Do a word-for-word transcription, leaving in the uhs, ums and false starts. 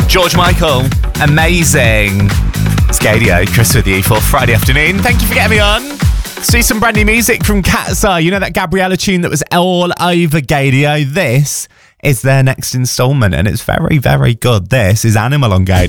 George Michael, amazing. It's Gadio, Chris with you for Friday afternoon. Thank you for getting me on. Let's do some brand new music from Cat's Eye. You know that Gabriella tune that was all over Gadio? This is their next instalment, and it's very, very good. This is Animal on Gadio.